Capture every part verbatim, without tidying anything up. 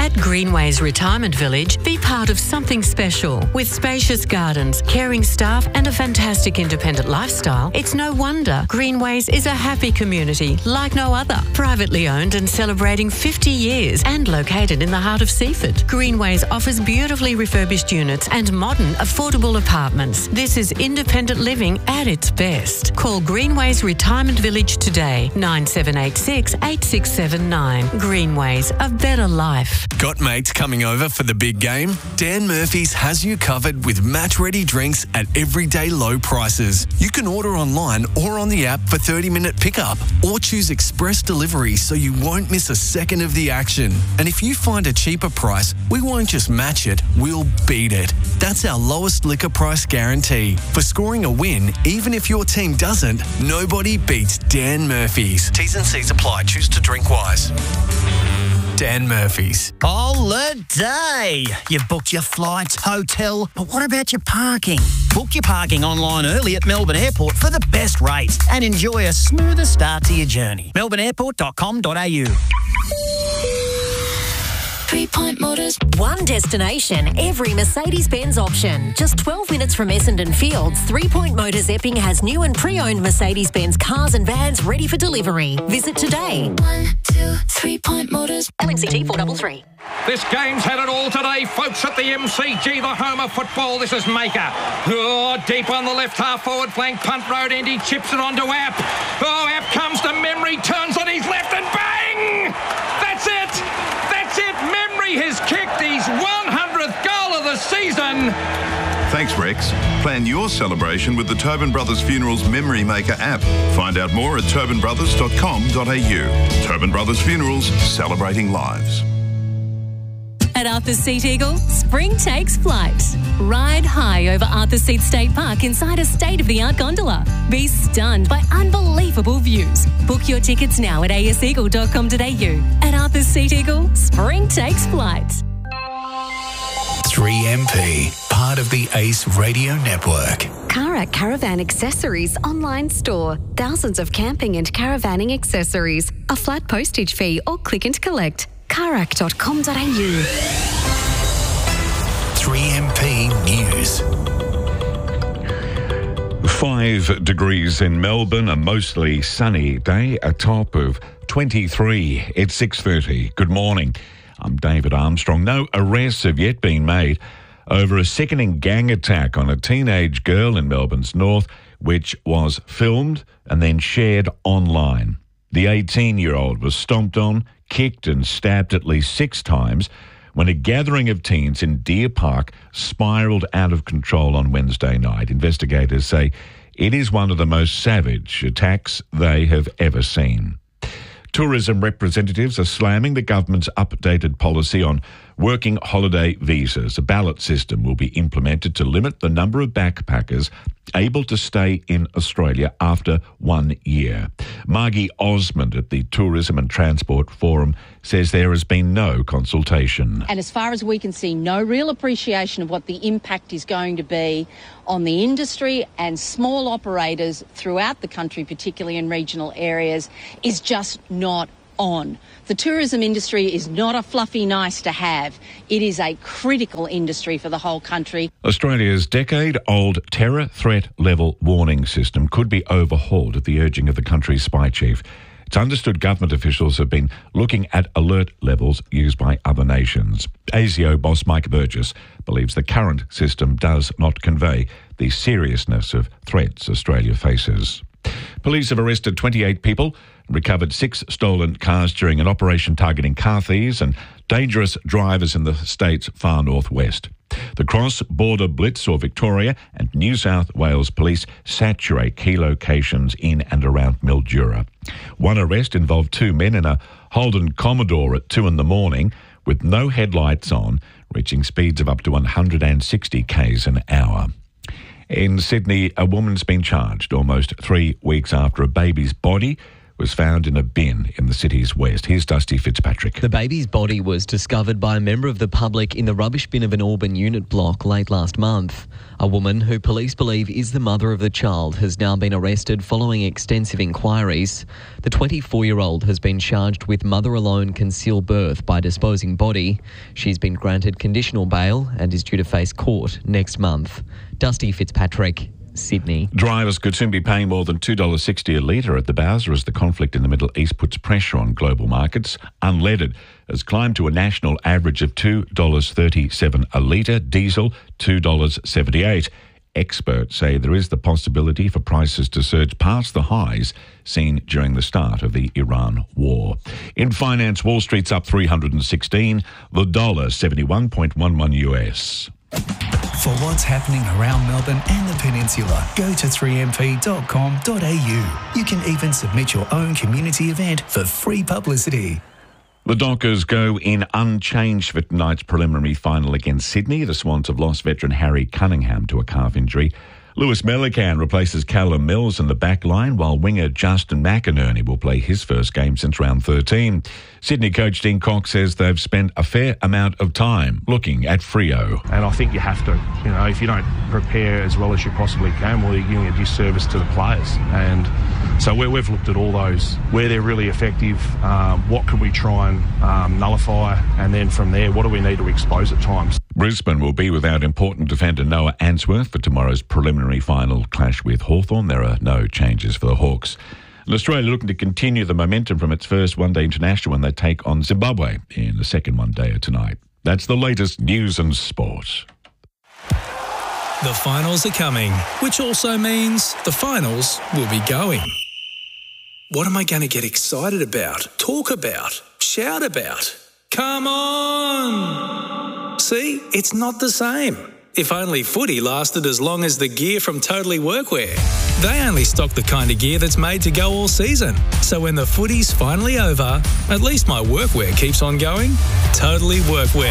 At Greenways Retirement Village, be part of something special. With spacious gardens, caring staff and a fantastic independent lifestyle, it's no wonder Greenways is a happy community like no other. Privately owned and celebrating fifty years and located in the heart of Seaford, Greenways offers beautifully refurbished units and modern, affordable apartments. This is independent living at its best. Call Greenways Retirement Village today, nine seven eight six, eight six seven nine. Greenways, a better life. Got mates coming over for the big game? Dan Murphy's has you covered with match-ready drinks at everyday low prices. You can order online or on the app for thirty minute pickup, or choose express delivery so you won't miss a second of the action. And if you find a cheaper price, we won't just match it, we'll beat it. That's our lowest liquor price guarantee. For scoring a win, even if your team doesn't, nobody beats Dan Murphy's. T's and C's apply. Choose to drink wise. Dan Murphy's. Holiday! You've booked your flights, hotel, but what about your parking? Book your parking online early at Melbourne Airport for the best rates and enjoy a smoother start to your journey. melbourne airport dot com dot a u. Three Point Motors. One destination, every Mercedes-Benz option. Just twelve minutes from Essendon Fields, Three Point Motors Epping has new and pre-owned Mercedes-Benz cars and vans ready for delivery. Visit today. One, two, Three Point Motors. L M C G four three three. This game's had it all today, folks, at the M C G, the home of football. This is Maker. Oh, deep on the left half forward flank, punt road end. He chips it onto App. Oh, App comes to Memory, turns on his left and bang! That's it! That's it! Memory has kicked his one hundredth goal of the season. Thanks, Rex. Plan your celebration with the Tobin Brothers Funerals Memory Maker app. Find out more at tobin brothers dot com dot a u. Tobin Brothers Funerals, celebrating lives. At Arthur's Seat Eagle, spring takes flight. Ride high over Arthur's Seat State Park inside a state-of-the-art gondola. Be stunned by unbelievable views. Book your tickets now at a s eagle dot com dot a u. At Arthur's Seat Eagle, spring takes flight. three M P, part of the Ace Radio Network. Karak Caravan Accessories online store. Thousands of camping and caravaning accessories. A flat postage fee or click and collect. karak dot com dot a u. three M P News. Five degrees in Melbourne, a mostly sunny day, a top of twenty-three. It's six thirty. Good morning. I'm David Armstrong. No arrests have yet been made over a sickening gang attack on a teenage girl in Melbourne's north, which was filmed and then shared online. The eighteen-year-old was stomped on, kicked and stabbed at least six times when a gathering of teens in Deer Park spiralled out of control on Wednesday night. Investigators say it is one of the most savage attacks they have ever seen. Tourism representatives are slamming the government's updated policy on working holiday visas. A ballot system will be implemented to limit the number of backpackers able to stay in Australia after one year. Margie Osmond at the Tourism and Transport Forum says there has been no consultation. And as far as we can see, no real appreciation of what the impact is going to be on the industry and small operators throughout the country, particularly in regional areas, is just not on. The tourism industry is not a fluffy nice to have. It is a critical industry for the whole country. Australia's decade-old terror threat level warning system could be overhauled at the urging of the country's spy chief. It's understood government officials have been looking at alert levels used by other nations. ASIO boss Mike Burgess believes the current system does not convey the seriousness of threats Australia faces. Police have arrested twenty-eight people and recovered six stolen cars during an operation targeting car thieves and dangerous drivers in the state's far northwest. The cross-border blitz saw Victoria and New South Wales police saturate key locations in and around Mildura. One arrest involved two men in a Holden Commodore at two in the morning with no headlights on, reaching speeds of up to one hundred sixty k's an hour. In Sydney, a woman's been charged almost three weeks after a baby's body was found in a bin in the city's west. Here's Dusty Fitzpatrick. The baby's body was discovered by a member of the public in the rubbish bin of an Auburn unit block late last month. A woman who police believe is the mother of the child has now been arrested following extensive inquiries. The twenty-four-year-old has been charged with mother-alone concealed birth by disposing body. She's been granted conditional bail and is due to face court next month. Dusty Fitzpatrick, Sydney. Drivers could soon be paying more than two dollars sixty a litre at the bowser as the conflict in the Middle East puts pressure on global markets. Unleaded has climbed to a national average of two dollars thirty-seven a litre, diesel two dollars seventy-eight. Experts say there is the possibility for prices to surge past the highs seen during the start of the Iran war. In finance, Wall Street's up three hundred sixteen, the dollar seventy-one point one one U S. For what's happening around Melbourne and the Peninsula, go to three m p dot com dot a u. You can even submit your own community event for free publicity. The Dockers go in unchanged for tonight's preliminary final against Sydney. The Swans have lost veteran Harry Cunningham to a calf injury. Lewis Melican replaces Callum Mills in the back line, while winger Justin McInerney will play his first game since round thirteen. Sydney coach Dean Cox says they've spent a fair amount of time looking at Freo. And I think you have to. You know, if you don't prepare as well as you possibly can, well, you're doing a disservice to the players. And so we've looked at all those, where they're really effective, um, what can we try and um, nullify, and then from there, what do we need to expose at times. Brisbane will be without important defender Noah Answorth for tomorrow's preliminary final clash with Hawthorn. There are no changes for the Hawks. And Australia looking to continue the momentum from its first one-day international when they take on Zimbabwe in the second one-dayer tonight. That's the latest news and sport. The finals are coming, which also means the finals will be going. What am I going to get excited about, talk about, shout about? Come on! See, it's not the same. If only footy lasted as long as the gear from Totally Workwear. They only stock the kind of gear that's made to go all season. So when the footy's finally over, at least my workwear keeps on going. Totally Workwear.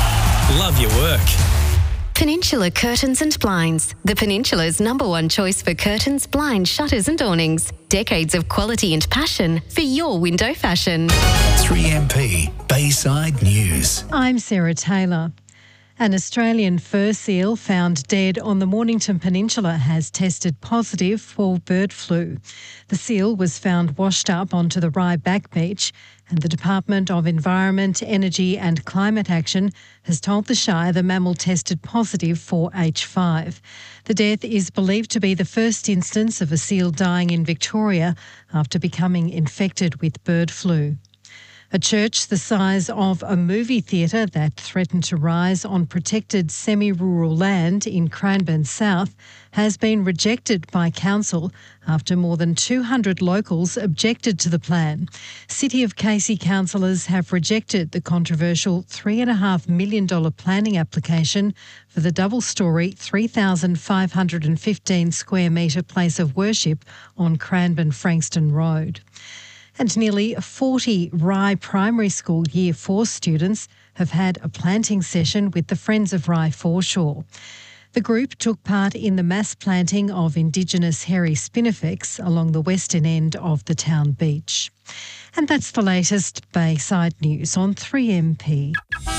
Love your work. Peninsula Curtains and Blinds. The Peninsula's number one choice for curtains, blinds, shutters and awnings. Decades of quality and passion for your window fashion. three M P Bayside News. I'm Sarah Taylor. An Australian fur seal found dead on the Mornington Peninsula has tested positive for bird flu. The seal was found washed up onto the Rye Back Beach, and the Department of Environment, Energy and Climate Action has told the Shire the mammal tested positive for H five. The death is believed to be the first instance of a seal dying in Victoria after becoming infected with bird flu. A church the size of a movie theatre that threatened to rise on protected semi-rural land in Cranbourne South has been rejected by council after more than two hundred locals objected to the plan. City of Casey councillors have rejected the controversial three point five million dollars planning application for the double-storey, three thousand five hundred fifteen square metre place of worship on Cranbourne Frankston Road. And nearly forty Rye Primary School Year four students have had a planting session with the Friends of Rye Foreshore. The group took part in the mass planting of Indigenous hairy spinifex along the western end of the town beach. And that's the latest Bayside News on three M P.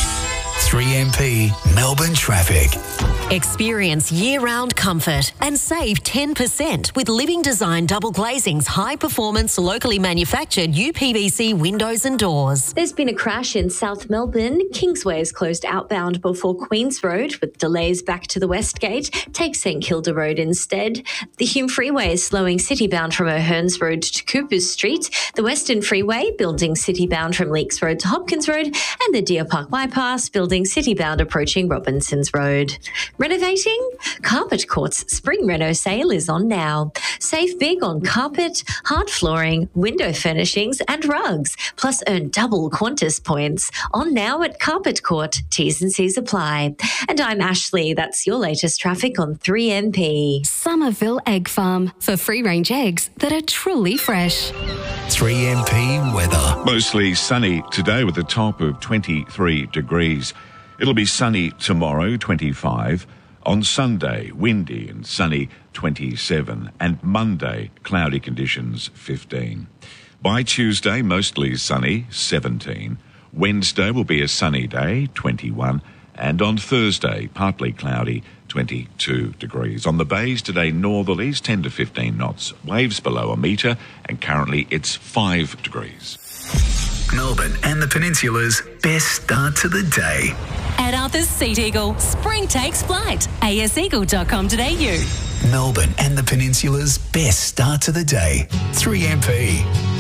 three M P Melbourne Traffic. Experience year-round comfort and save ten percent with Living Design Double Glazing's high-performance, locally manufactured U P V C windows and doors. There's been a crash in South Melbourne. Kingsway is closed outbound before Queens Road with delays back to the West Gate. Take St Kilda Road instead. The Hume Freeway is slowing citybound from O'Hearns Road to Coopers Street. The Western Freeway building citybound from Leaks Road to Hopkins Road, and the Deer Park Bypass building citybound approaching Robinsons Road. Renovating? Carpet Court's Spring Reno sale is on now. Save big on carpet, hard flooring, window furnishings and rugs. Plus earn double Qantas points. On now at Carpet Court. T's and C's apply. And I'm Ashley. That's your latest traffic on three M P. Somerville Egg Farm for free-range eggs that are truly fresh. three M P weather. Mostly sunny today with a top of twenty-three degrees. It'll be sunny tomorrow, twenty-five. On Sunday, windy and sunny, twenty-seven. And Monday, cloudy conditions, fifteen. By Tuesday, mostly sunny, seventeen. Wednesday will be a sunny day, twenty-one. And on Thursday, partly cloudy, twenty-two degrees. On the bays today, northerlies, ten to fifteen knots. Waves below a metre, and currently it's five degrees. Melbourne and the Peninsula's best start to the day. At Arthur's Seat Eagle, spring takes flight. a s eagle dot com dot a u. Melbourne and the Peninsula's best start to the day. three M P.